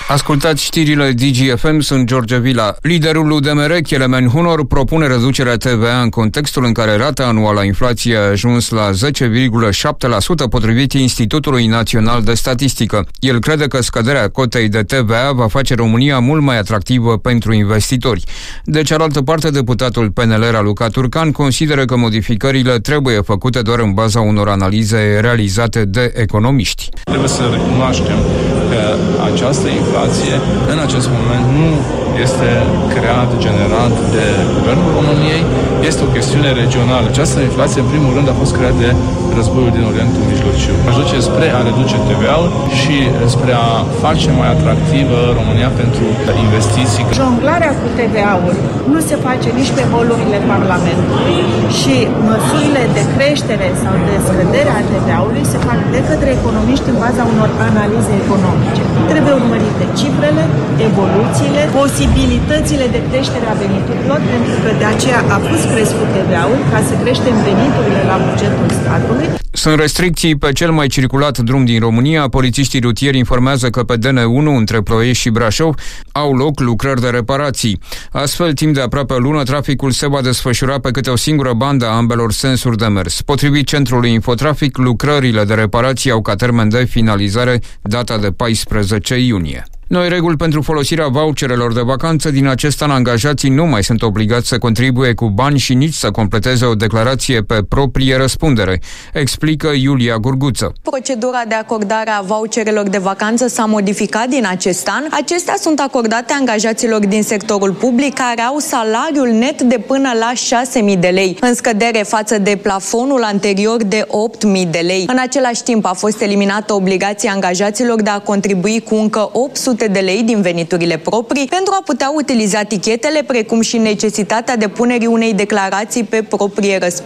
Ascultați știrile DGFM, sunt George Vila. Liderul UDMR, Kelemen Hunor, propune reducerea TVA în contextul în care rata anuală a inflației a ajuns la 10,7% potrivit Institutului Național de Statistică. El crede că scăderea cotei de TVA va face România mult mai atractivă pentru investitori. De cealaltă parte, deputatul PNL Raluca Turcan consideră că modificările trebuie făcute doar în baza unor analize realizate de economiști. Trebuie să recunoaștem că această inflație în acest moment nu este generat de Guvernul României, este o chestiune regională. Această inflație, în primul rând, a fost creată de războiul din Orientul Mijlociu. Aș duce spre a reduce TVA-ul și spre a face mai atractivă România pentru investiții. Jonglarea cu TVA-ul nu se face nici pe holurile Parlamentului și măsurile de creștere sau de scădere a TVA-ului se fac de către economiști în baza unor analize economice. Trebuie urmărite cifrele, evoluțiile, posibilitățile de creștere a veniturilor, pentru că de aceea a fost crescut TVA-ul ca să creștem veniturile la bugetul statului. Sunt restricții pe cel mai circulat drum din România. Polițiștii rutieri informează că pe DN1 între Ploiești și Brașov au loc lucrări de reparații. Astfel, timp de aproape o lună, traficul se va desfășura pe câte o singură bandă a ambelor sensuri de mers. Potrivit Centrului Infotrafic, lucrările de reparații au ca termen de finalizare data de 14 iunie. Noi reguli pentru folosirea voucherelor de vacanță. Din acest an, angajații nu mai sunt obligați să contribuie cu bani și nici să completeze o declarație pe proprie răspundere, explică Iulia Gurguță. Procedura de acordare a voucherelor de vacanță s-a modificat din acest an. Acestea sunt acordate angajaților din sectorul public care au salariul net de până la 6.000 de lei, în scădere față de plafonul anterior de 8.000 de lei. În același timp a fost eliminată obligația angajaților de a contribui cu încă 800 de lei din veniturile proprii pentru a putea utiliza tichetele, precum și necesitatea depunerii unei declarații pe proprie răspundere.